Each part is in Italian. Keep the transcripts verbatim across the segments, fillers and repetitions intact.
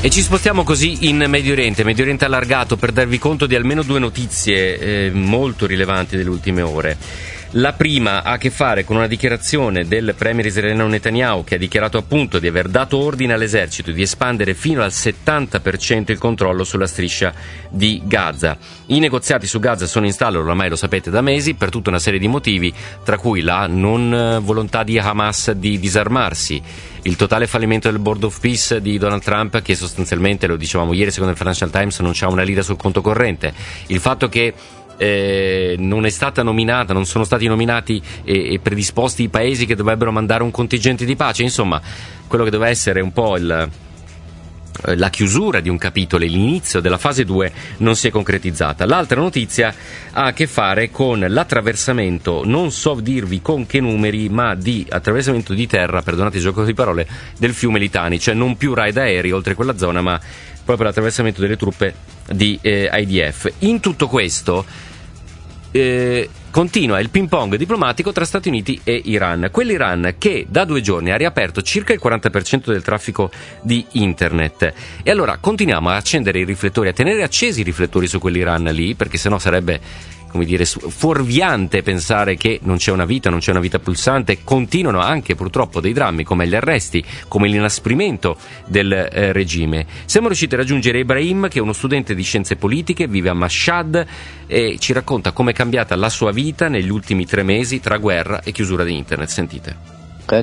E ci spostiamo così in Medio Oriente, Medio Oriente allargato, per darvi conto di almeno due notizie eh, molto rilevanti delle ultime ore. La prima ha a che fare con una dichiarazione del premier israeliano Netanyahu, che ha dichiarato appunto di aver dato ordine all'esercito di espandere fino al settanta per cento il controllo sulla striscia di Gaza. I negoziati su Gaza sono in stallo, ormai lo sapete, da mesi, per tutta una serie di motivi, tra cui la non volontà di Hamas di disarmarsi, il totale fallimento del Board of Peace di Donald Trump, che sostanzialmente, lo dicevamo ieri secondo il Financial Times, non c'ha una lira sul conto corrente, il fatto che Eh, non è stata nominata, non sono stati nominati e, e predisposti i paesi che dovrebbero mandare un contingente di pace, insomma quello che doveva essere un po' il, la chiusura di un capitolo, l'inizio della fase due non si è concretizzata. L'altra notizia ha a che fare con l'attraversamento, non so dirvi con che numeri, ma di attraversamento di terra, perdonate il gioco di parole, del fiume Litani, cioè non più raid aerei oltre quella zona, ma proprio l'attraversamento delle truppe di eh, I D F. In tutto questo eh, continua il ping pong diplomatico tra Stati Uniti e Iran, quell'Iran che da due giorni ha riaperto circa il quaranta per cento del traffico di internet. E allora continuiamo a accendere i riflettori, a tenere accesi i riflettori su quell'Iran lì, perché sennò sarebbe, come dire, fuorviante pensare che non c'è una vita, non c'è una vita pulsante. Continuano anche purtroppo dei drammi come gli arresti, come l'inasprimento del eh, regime. Siamo riusciti a raggiungere Ibrahim, che è uno studente di scienze politiche, vive a Mashhad e ci racconta come è cambiata la sua vita negli ultimi tre mesi tra guerra e chiusura di internet. Sentite.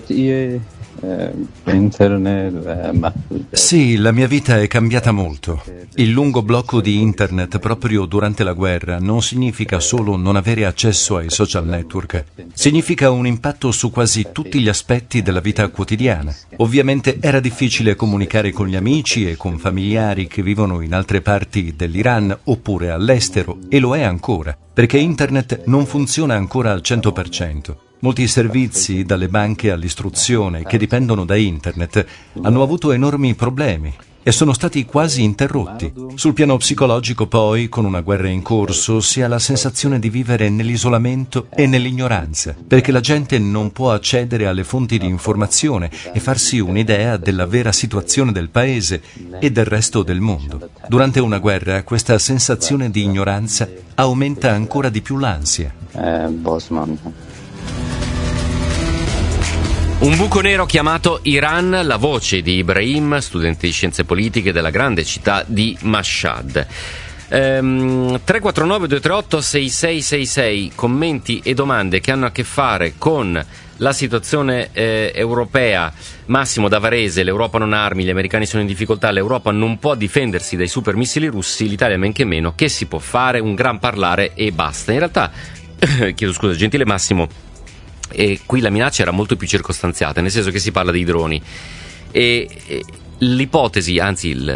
Sì, la mia vita è cambiata molto. Il lungo blocco di internet proprio durante la guerra non significa solo non avere accesso ai social network, significa un impatto su quasi tutti gli aspetti della vita quotidiana. Ovviamente era difficile comunicare con gli amici e con familiari che vivono in altre parti dell'Iran oppure all'estero, e lo è ancora, perché internet non funziona ancora al cento per cento. Molti servizi, dalle banche all'istruzione, che dipendono da internet, hanno avuto enormi problemi e sono stati quasi interrotti. Sul piano psicologico, poi, con una guerra in corso, si ha la sensazione di vivere nell'isolamento e nell'ignoranza, perché la gente non può accedere alle fonti di informazione e farsi un'idea della vera situazione del paese e del resto del mondo. Durante una guerra, questa sensazione di ignoranza aumenta ancora di più l'ansia. Un buco nero chiamato Iran, la voce di Ibrahim, studente di scienze politiche della grande città di Mashhad. Ehm, tre quattro nove due tre otto sei sei sei sei, commenti e domande che hanno a che fare con la situazione eh, europea. Massimo da Varese: l'Europa non ha armi, gli americani sono in difficoltà, l'Europa non può difendersi dai super missili russi, l'Italia men che meno, che si può fare? Un gran parlare e basta. In realtà, chiedo scusa, gentile Massimo, e qui la minaccia era molto più circostanziata, nel senso che si parla dei droni e, e l'ipotesi, anzi l,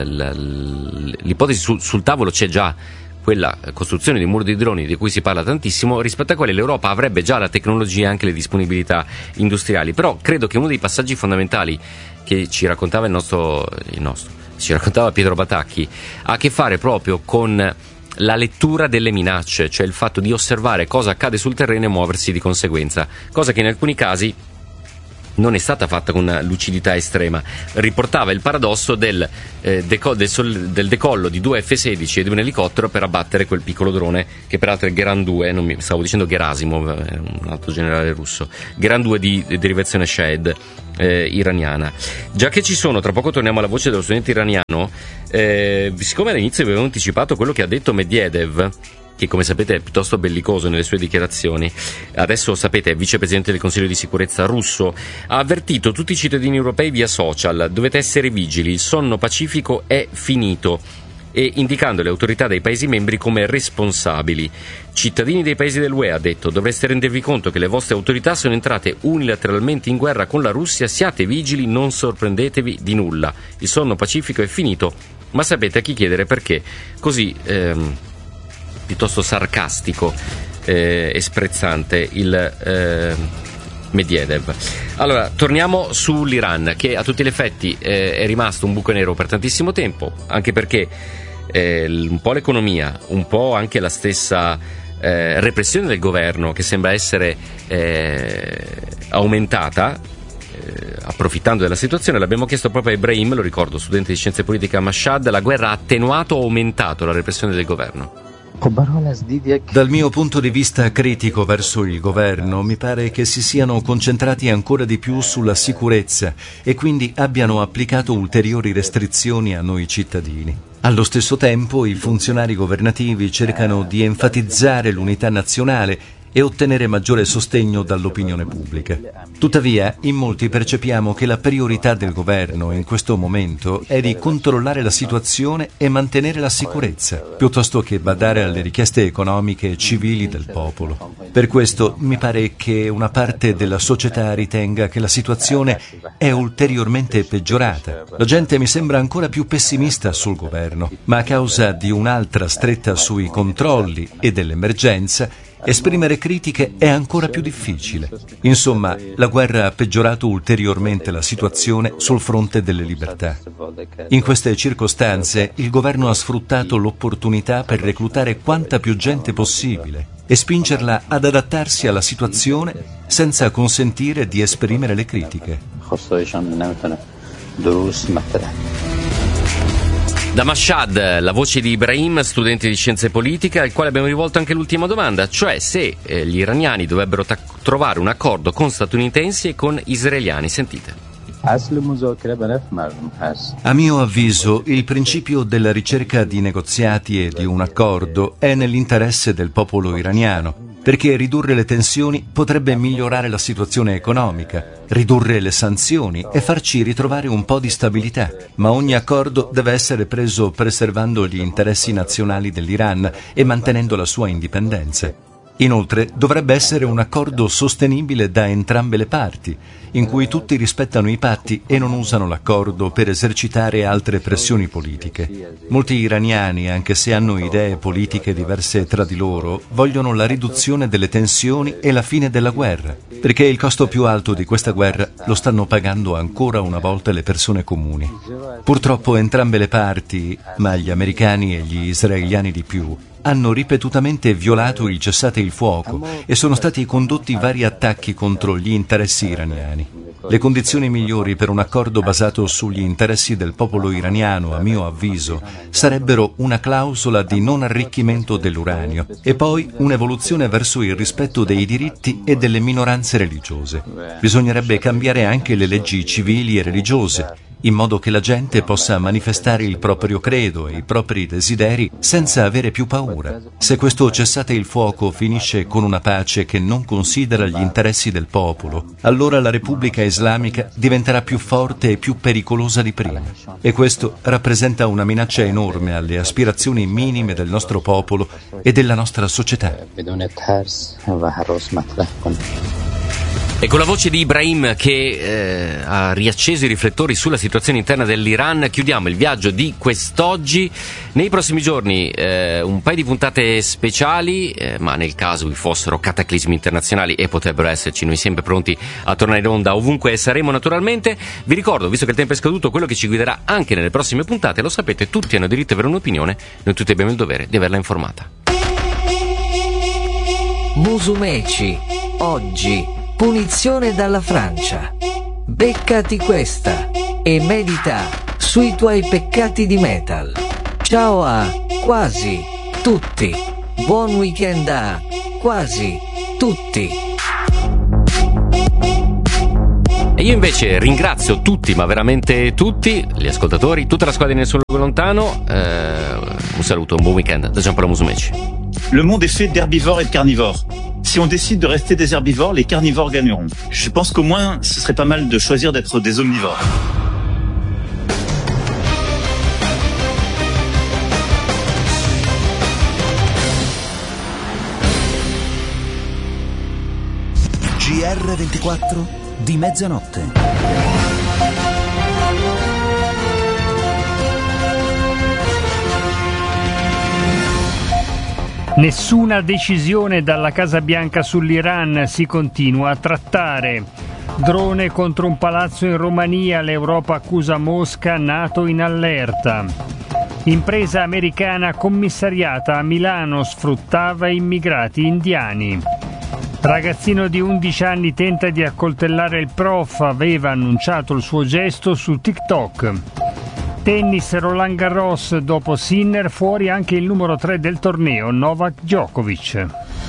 l, l'ipotesi sul, sul tavolo c'è già, quella costruzione di un muro di droni di cui si parla tantissimo, rispetto a quale l'Europa avrebbe già la tecnologia e anche le disponibilità industriali. Però credo che uno dei passaggi fondamentali che ci raccontava il nostro, il nostro ci raccontava Pietro Batacchi ha a che fare proprio con la lettura delle minacce, cioè il fatto di osservare cosa accade sul terreno e muoversi di conseguenza, cosa che in alcuni casi non è stata fatta con una lucidità estrema. Riportava il paradosso del, eh, deco- del, sol- del decollo di due F sedici e di un elicottero per abbattere quel piccolo drone, che peraltro è Geran due, non mi, stavo dicendo Gerasimov, un altro generale russo, Geran due di, di derivazione Shahed eh, iraniana. Già che ci sono, tra poco torniamo alla voce dello studente iraniano, eh, siccome all'inizio avevo anticipato quello che ha detto Medvedev, che come sapete è piuttosto bellicoso nelle sue dichiarazioni, adesso sapete è vicepresidente del Consiglio di sicurezza russo, ha avvertito tutti i cittadini europei via social: dovete essere vigili, il sonno pacifico è finito, e indicando le autorità dei Paesi membri come responsabili. Cittadini dei Paesi dell'U E, ha detto, dovreste rendervi conto che le vostre autorità sono entrate unilateralmente in guerra con la Russia, siate vigili, non sorprendetevi di nulla, il sonno pacifico è finito, ma sapete a chi chiedere perché. Così ehm, piuttosto sarcastico eh, e sprezzante il eh, Medvedev. Allora, torniamo sull'Iran, che a tutti gli effetti eh, è rimasto un buco nero per tantissimo tempo, anche perché eh, un po' l'economia, un po' anche la stessa eh, repressione del governo, che sembra essere eh, aumentata, eh, approfittando della situazione, l'abbiamo chiesto proprio a Ibrahim, lo ricordo, studente di scienze politiche a Mashhad, la guerra ha attenuato o aumentato la repressione del governo? Dal mio punto di vista critico verso il governo, mi pare che si siano concentrati ancora di più sulla sicurezza e quindi abbiano applicato ulteriori restrizioni a noi cittadini. Allo stesso tempo, i funzionari governativi cercano di enfatizzare l'unità nazionale e ottenere maggiore sostegno dall'opinione pubblica. Tuttavia, in molti percepiamo che la priorità del governo in questo momento è di controllare la situazione e mantenere la sicurezza, piuttosto che badare alle richieste economiche e civili del popolo. Per questo mi pare che una parte della società ritenga che la situazione è ulteriormente peggiorata. La gente mi sembra ancora più pessimista sul governo, ma a causa di un'altra stretta sui controlli e dell'emergenza, esprimere critiche è ancora più difficile. Insomma, la guerra ha peggiorato ulteriormente la situazione sul fronte delle libertà. In queste circostanze, il governo ha sfruttato l'opportunità per reclutare quanta più gente possibile e spingerla ad adattarsi alla situazione senza consentire di esprimere le critiche. Da Mashhad, la voce di Ibrahim, studente di scienze politiche, al quale abbiamo rivolto anche l'ultima domanda, cioè se eh, gli iraniani dovrebbero ta- trovare un accordo con statunitensi e con israeliani. Sentite. A mio avviso, il principio della ricerca di negoziati e di un accordo è nell'interesse del popolo iraniano, perché ridurre le tensioni potrebbe migliorare la situazione economica, ridurre le sanzioni e farci ritrovare un po' di stabilità. Ma ogni accordo deve essere preso preservando gli interessi nazionali dell'Iran e mantenendo la sua indipendenza. Inoltre, dovrebbe essere un accordo sostenibile da entrambe le parti, in cui tutti rispettano i patti e non usano l'accordo per esercitare altre pressioni politiche. Molti iraniani, anche se hanno idee politiche diverse tra di loro, vogliono la riduzione delle tensioni e la fine della guerra, perché il costo più alto di questa guerra lo stanno pagando ancora una volta le persone comuni. Purtroppo entrambe le parti, ma gli americani e gli israeliani di più, hanno ripetutamente violato il cessate il fuoco e sono stati condotti vari attacchi contro gli interessi iraniani. Le condizioni migliori per un accordo basato sugli interessi del popolo iraniano, a mio avviso, sarebbero una clausola di non arricchimento dell'uranio e poi un'evoluzione verso il rispetto dei diritti e delle minoranze religiose. Bisognerebbe cambiare anche le leggi civili e religiose, in modo che la gente possa manifestare il proprio credo e i propri desideri senza avere più paura. Se questo cessate il fuoco finisce con una pace che non considera gli interessi del popolo, allora la Repubblica Islamica diventerà più forte e più pericolosa di prima. E questo rappresenta una minaccia enorme alle aspirazioni minime del nostro popolo e della nostra società. E con la voce di Ibrahim che eh, ha riacceso i riflettori sulla situazione interna dell'Iran chiudiamo il viaggio di quest'oggi. Nei prossimi giorni eh, un paio di puntate speciali, eh, ma nel caso vi fossero cataclismi internazionali, e potrebbero esserci, noi sempre pronti a tornare in onda ovunque saremo naturalmente. Vi ricordo, visto che il tempo è scaduto, quello che ci guiderà anche nelle prossime puntate, lo sapete, tutti hanno diritto ad avere un'opinione, noi tutti abbiamo il dovere di averla informata. Musumeci, oggi punizione dalla Francia. Beccati questa e medita sui tuoi peccati di metal. Ciao a quasi tutti. Buon weekend a quasi tutti. E io invece ringrazio tutti, ma veramente tutti, gli ascoltatori, tutta la squadra di Nessun Luogo Lontano. Eh, un saluto, un buon weekend da Gianpaolo Musumeci. Le monde est fait d'herbivores et de carnivores. Si on décide de rester des herbivores, les carnivores gagneront. Je pense qu'au moins, ce serait pas mal de choisir d'être des omnivores. G R ventiquattro di mezzanotte. Nessuna decisione dalla Casa Bianca sull'Iran, si continua a trattare. Drone contro un palazzo in Romania, l'Europa accusa Mosca, NATO in allerta. Impresa americana commissariata a Milano sfruttava immigrati indiani. Ragazzino di undici anni tenta di accoltellare il prof, aveva annunciato il suo gesto su TikTok. Tennis, Roland Garros, dopo Sinner fuori anche il numero tre del torneo, Novak Djokovic.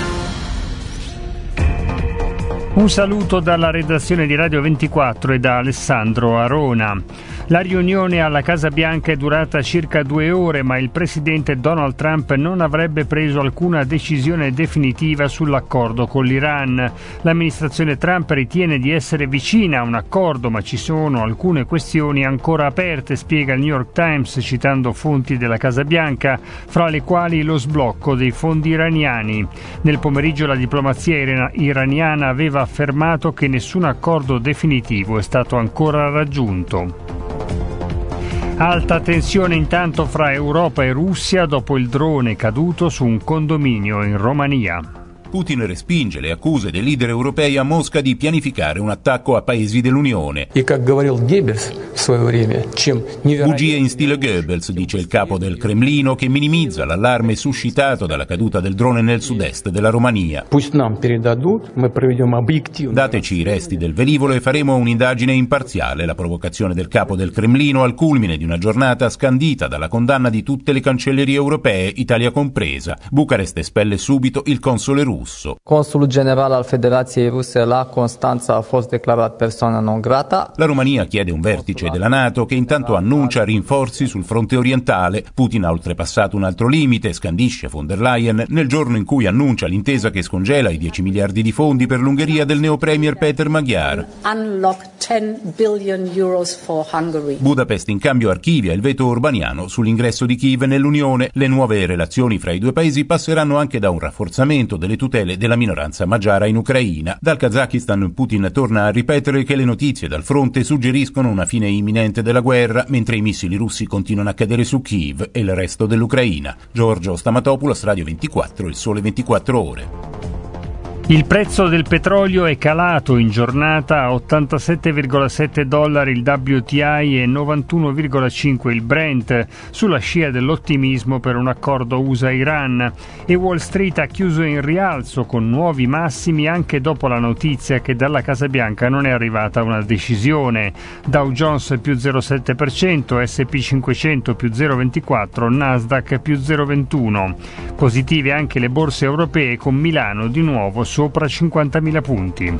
Un saluto dalla redazione di Radio ventiquattro e da Alessandro Arona. La riunione alla Casa Bianca è durata circa due ore, ma il presidente Donald Trump non avrebbe preso alcuna decisione definitiva sull'accordo con l'Iran. L'amministrazione Trump ritiene di essere vicina a un accordo, ma ci sono alcune questioni ancora aperte, spiega il New York Times citando fonti della Casa Bianca, fra le quali lo sblocco dei fondi iraniani. Nel pomeriggio la diplomazia iraniana aveva affermato che nessun accordo definitivo è stato ancora raggiunto. Alta tensione intanto fra Europa e Russia dopo il drone caduto su un condominio in Romania. Putin respinge le accuse dei leader europei a Mosca di pianificare un attacco a paesi dell'Unione. Bugie in stile Goebbels, dice il capo del Cremlino, che minimizza l'allarme suscitato dalla caduta del drone nel sud-est della Romania. Dateci i resti del velivolo e faremo un'indagine imparziale. La provocazione del capo del Cremlino al culmine di una giornata scandita dalla condanna di tutte le cancellerie europee, Italia compresa. Bucarest espelle subito il console russo. Consulul general al Federației Ruse la Constanța a fost declarat persoană non grata. La Romania chiede un vertice della NATO che intanto annuncia rinforzi sul fronte orientale. Putin ha oltrepassato un altro limite, scandisce von der Leyen, nel giorno in cui annuncia l'intesa che scongela i dieci miliardi di fondi per l'Ungheria del neopremier Peter Magyar. Unlock ten billion euros for Hungary. Budapest in cambio archivia il veto orbaniano sull'ingresso di Kiev nell'Unione. Le nuove relazioni fra i due paesi passeranno anche da un rafforzamento delle tutele della minoranza magiara in Ucraina. Dal Kazakistan Putin torna a ripetere che le notizie dal fronte suggeriscono una fine imminente della guerra, mentre i missili russi continuano a cadere su Kiev e il resto dell'Ucraina. Giorgio Stamatopoulos, Radio ventiquattro, Il Sole ventiquattro Ore. Il prezzo del petrolio è calato in giornata a ottantasette virgola sette dollari il W T I e novantuno virgola cinque il Brent, sulla scia dell'ottimismo per un accordo U S A-Iran, e Wall Street ha chiuso in rialzo con nuovi massimi anche dopo la notizia che dalla Casa Bianca non è arrivata una decisione. Dow Jones più zero virgola sette per cento, S and P cinquecento più zero virgola ventiquattro, Nasdaq più zero virgola ventuno. Positive anche le borse europee, con Milano di nuovo sopra cinquantamila punti.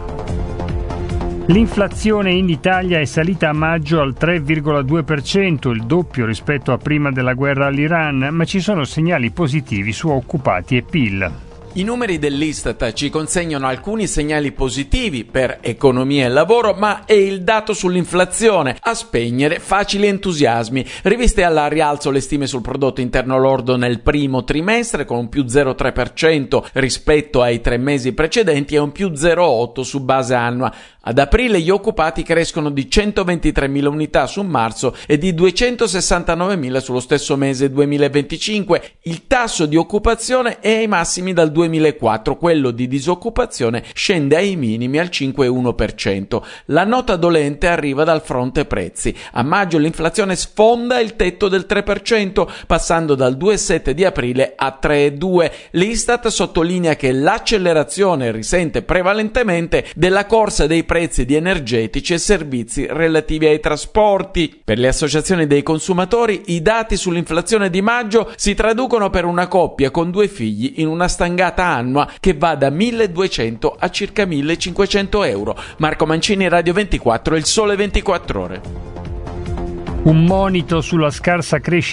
L'inflazione in Italia è salita a maggio al tre virgola due per cento, il doppio rispetto a prima della guerra all'Iran, ma ci sono segnali positivi su occupati e P I L. I numeri dell'Istat ci consegnano alcuni segnali positivi per economia e lavoro, ma è il dato sull'inflazione a spegnere facili entusiasmi. Riviste al rialzo le stime sul prodotto interno lordo nel primo trimestre, con un più zero virgola tre per cento rispetto ai tre mesi precedenti e un più zero virgola otto su base annua. Ad aprile gli occupati crescono di centoventitremila unità su marzo e di duecentosessantanovemila sullo stesso mese duemilaventicinque. Il tasso di occupazione è ai massimi dal duemilaquattro, quello di disoccupazione scende ai minimi al cinque virgola uno per cento. La nota dolente arriva dal fronte prezzi. A maggio l'inflazione sfonda il tetto del tre per cento, passando dal due virgola sette di aprile a tre virgola due. L'Istat sottolinea che l'accelerazione risente prevalentemente della corsa dei prezzi di energetici e servizi relativi ai trasporti. Per le associazioni dei consumatori, i dati sull'inflazione di maggio si traducono per una coppia con due figli in una stangata annua che va da milleduecento a circa millecinquecento euro. Marco Mancini, Radio ventiquattro, Il Sole ventiquattro Ore. Un monito sulla scarsa crescita